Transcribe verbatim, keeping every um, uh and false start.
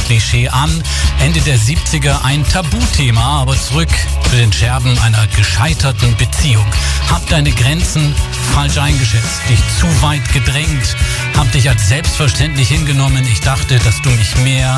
Klischee an. Ende der siebziger ein Tabuthema, aber zurück zu den Scherben einer gescheiterten Beziehung. Hab deine Grenzen falsch eingeschätzt, dich zu weit gedrängt, hab dich als selbstverständlich hingenommen. Ich dachte, dass du mich mehr